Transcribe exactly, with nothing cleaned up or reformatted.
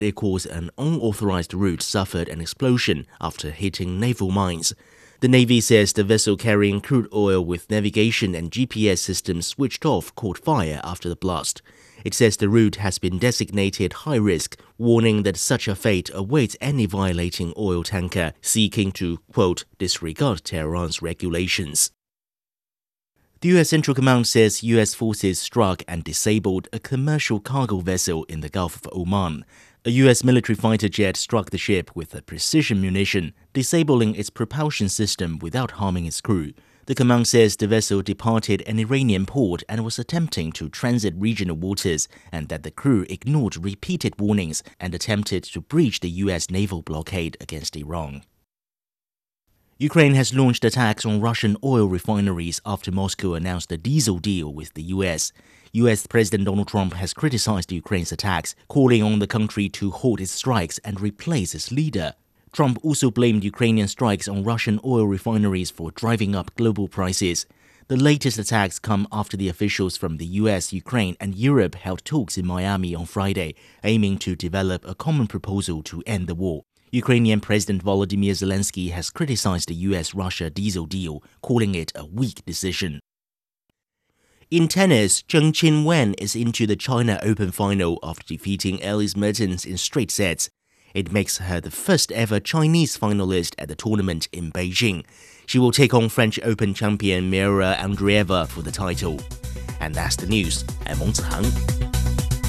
It caused an unauthorized route suffered an explosion after hitting naval mines. The Navy says the vessel carrying crude oil with navigation and G P S systems switched off caught fire after the blast. It says the route has been designated high risk, warning that such a fate awaits any violating oil tanker seeking to, quote, disregard Tehran's regulations. The U S Central Command says U S forces struck and disabled a commercial cargo vessel in the Gulf of Oman. A U S military fighter jet struck the ship with a precision munition, disabling its propulsion system without harming its crew. The command says the vessel departed an Iranian port and was attempting to transit regional waters, and that the crew ignored repeated warnings and attempted to breach the U S naval blockade against Iran. Ukraine has launched attacks on Russian oil refineries after Moscow announced a diesel deal with the U S. U S President Donald Trump has criticized Ukraine's attacks, calling on the country to halt its strikes and replace its leader. Trump also blamed Ukrainian strikes on Russian oil refineries for driving up global prices. The latest attacks come after the officials from the U S, Ukraine, and Europe held talks in Miami on Friday, aiming to develop a common proposal to end the war. Ukrainian President Volodymyr Zelensky has criticized the U S Russia diesel deal, calling it a weak decision. In tennis, Zheng Qinwen is into the China Open final after defeating Elise Mertens in straight sets. It makes her the first ever Chinese finalist at the tournament in Beijing. She will take on French Open champion Mira Andreeva for the title. And that's the news. I'm Meng Zihang.